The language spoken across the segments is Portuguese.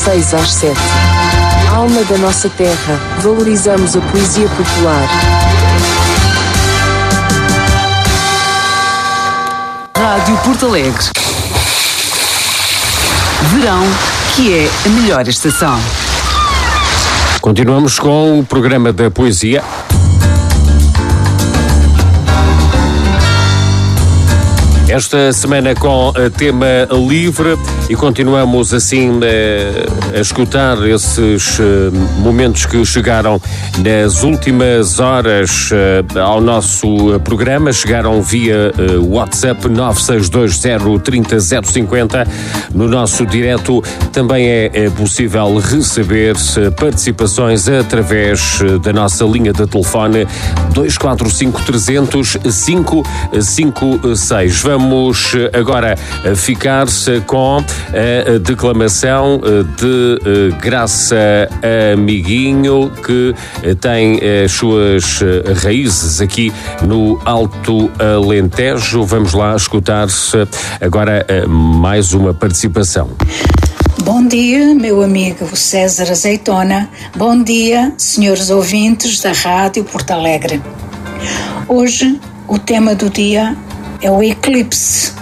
6 às 7. Alma da nossa terra, valorizamos a poesia popular. Rádio Porto Alegre. Verão, que é a melhor estação. Continuamos com o programa da poesia. Esta semana com tema livre e continuamos assim a escutar esses momentos que chegaram nas últimas horas ao nosso programa. Chegaram via WhatsApp 962030050. No nosso direto também é possível receber participações através da nossa linha de telefone 245 300 556. Vamos agora ficar-se com a declamação de Graça Amiguinho, que tem as suas raízes aqui no Alto Alentejo. Vamos lá escutar-se agora mais uma participação. Bom dia, meu amigo César Azeitona. Bom dia, senhores ouvintes da Rádio Porto Alegre. Hoje, o tema do dia é o eclipse.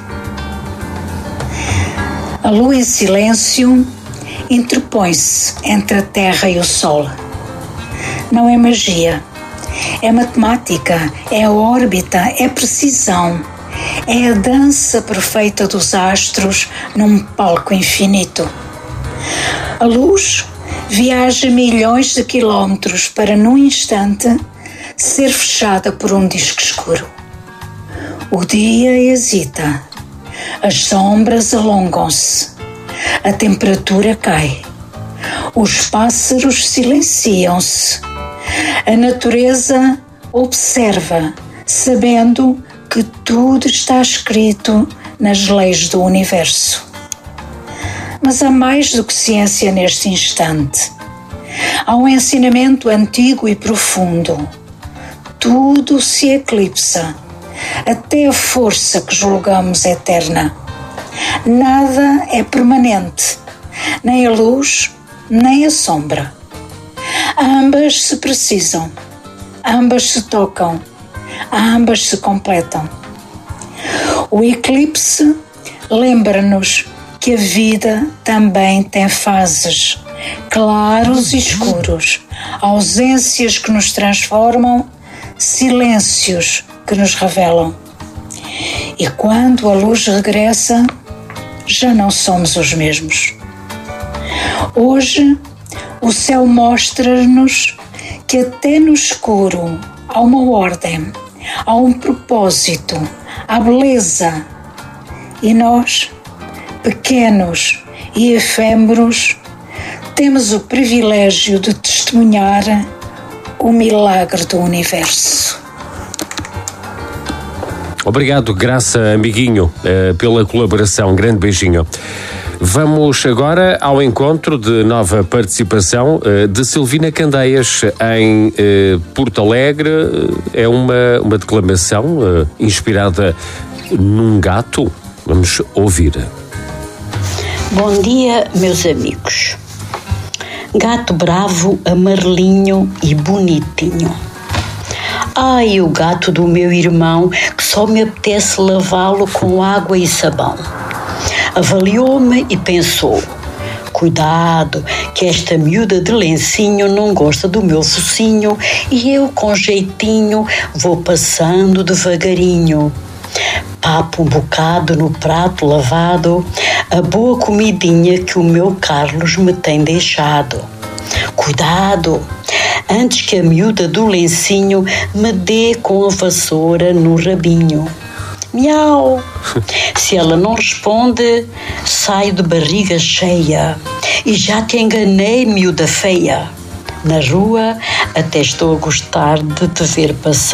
A lua em silêncio interpõe-se entre a Terra e o Sol. Não é magia, é matemática, é órbita, é precisão, é a dança perfeita dos astros num palco infinito. A luz viaja milhões de quilómetros para, num instante, ser fechada por um disco escuro. O dia hesita, as sombras alongam-se, a temperatura cai, os pássaros silenciam-se, a natureza observa, sabendo que tudo está escrito nas leis do universo. Mas há mais do que ciência neste instante. Há um ensinamento antigo e profundo. Tudo se eclipsa, até a força que julgamos eterna. Nada é permanente, nem a luz, nem a sombra. Ambas se precisam, ambas se tocam, ambas se completam. O eclipse lembra-nos que a vida também tem fases, claros e escuros, ausências que nos transformam, silêncios que nos revelam. E quando a luz regressa, já não somos os mesmos. Hoje, o céu mostra-nos que até no escuro há uma ordem, há um propósito, há beleza. E nós, pequenos e efêmeros, temos o privilégio de testemunhar o milagre do universo. Obrigado, Graça Amiguinho, pela colaboração. Grande beijinho. Vamos agora ao encontro de nova participação de Silvina Candeias em Porto Alegre. É uma declamação inspirada num gato. Vamos ouvir. Bom dia, meus amigos. Gato bravo, amarelinho e bonitinho. Ai, o gato do meu irmão, que só me apetece lavá-lo com água e sabão. Avaliou-me e pensou: cuidado, que esta miúda de lencinho não gosta do meu focinho, e eu, com jeitinho, vou passando devagarinho. Papo um bocado no prato lavado, a boa comidinha que o meu Carlos me tem deixado. Cuidado, antes que a miúda do lencinho me dê com a vassoura no rabinho. Miau! Se ela não responde, saio de barriga cheia. E já te enganei, miúda feia. Na rua, até estou a gostar de te ver passar.